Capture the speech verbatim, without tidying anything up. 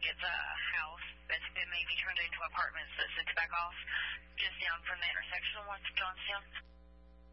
It's a house that's been maybe turned into apartments that sits back off just down from the intersection of Johnstown.